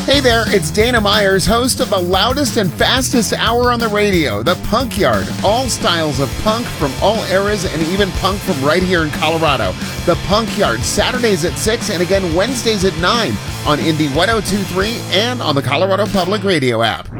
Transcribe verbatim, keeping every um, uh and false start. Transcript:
Hey there, it's Dana Myers, host of the loudest and fastest hour on the radio, The Punk Yard. All styles of punk from all eras and even punk from right here in Colorado. The Punk Yard, Saturdays at six and again Wednesdays at nine on Indie one oh two point three and on the Colorado Public Radio app.